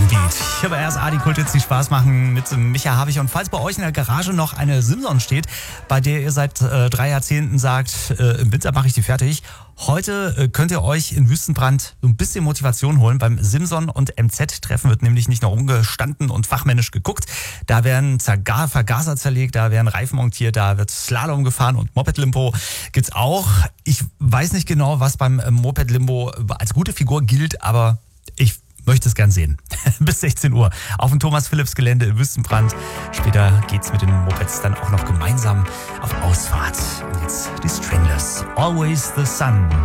Downbeat. Hier bei RSA, die Kult jetzt die Spaß machen mit Micha Habich. Und falls bei euch in der Garage noch eine Simson steht, bei der ihr seit 3 Jahrzehnten sagt, im Winter mache ich die fertig. Heute könnt ihr euch in Wüstenbrand so ein bisschen Motivation holen. Beim Simson und MZ-Treffen wird nämlich nicht nur rumgestanden und fachmännisch geguckt. Da werden Vergaser zerlegt, da werden Reifen montiert, da wird Slalom gefahren und Moped-Limbo gibt's auch. Ich weiß nicht genau, was beim Moped-Limbo als gute Figur gilt, aber ich möchte es gern sehen. Bis 16 Uhr auf dem Thomas-Philipps-Gelände in Wüstenbrand. Später geht's mit den Mopeds dann auch noch gemeinsam auf Ausfahrt. Und jetzt die Stringless. Always the Sun.